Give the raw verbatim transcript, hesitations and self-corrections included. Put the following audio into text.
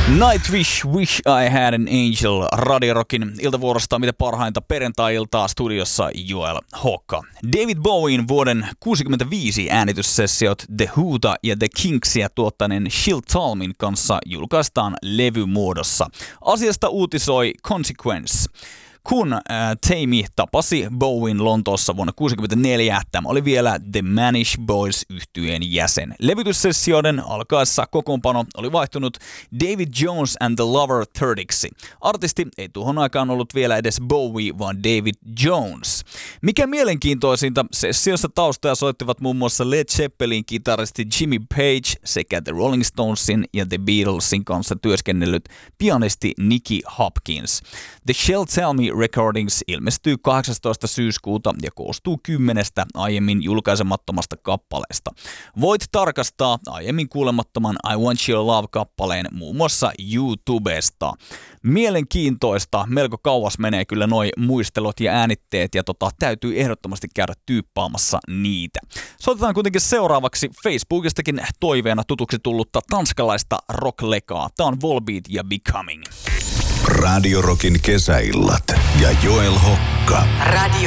Nightwish, Wish I Had an Angel, Radio Rockin iltavuorosta mitä parhainta perjantai-iltaa studiossa Joel Hokka. David Bowien vuoden kuusikymmentäviisi äänityssessiot The Whota ja The Kingsia tuottaneen Shill Talmin kanssa julkaistaan levymuodossa. Asiasta uutisoi Consequence. Kun äh, Tammy tapasi Bowien Lontoossa vuonna kuusikymmentäneljä, tämä oli vielä The Manish Boys -yhtyeen jäsen. Levytyssessioiden alkaessa kokoonpano oli vaihtunut David Jones and the Lover Thirdiksi. Artisti ei tuohon aikaan ollut vielä edes Bowie, vaan David Jones. Mikä mielenkiintoisinta, sessiossa taustaa soittivat muun muassa Led Zeppelin kitaristi Jimmy Page sekä The Rolling Stonesin ja The Beatlesin kanssa työskennellyt pianisti Nicky Hopkins. The Shill Talmin Recordings ilmestyy kahdeksastoista syyskuuta ja koostuu kymmenestä aiemmin julkaisemattomasta kappaleesta. Voit tarkastaa aiemmin kuulemattoman I Want Your Love-kappaleen muun muassa YouTubesta. Mielenkiintoista, melko kauas menee kyllä noi muistelot ja äänitteet ja tota, täytyy ehdottomasti käydä tyyppaamassa niitä. Soitetaan kuitenkin seuraavaksi Facebookistakin toiveena tutuksi tullutta tanskalaista rock-lekaa. Tää on Volbeat ja Becoming. Radio Rockin kesäillat ja Joel Hokka. Radio